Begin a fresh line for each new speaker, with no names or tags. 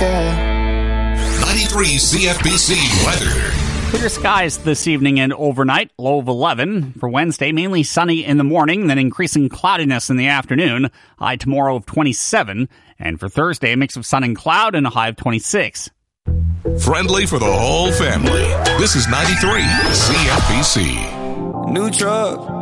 care.
93 CFBC weather.
Clear skies this evening and overnight, low of 11. For Wednesday, mainly sunny in the morning, then increasing cloudiness in the afternoon, high tomorrow of 27. And for Thursday, a mix of sun and cloud and a high of 26.
Friendly for the whole family. This is 93 CFBC.
New truck.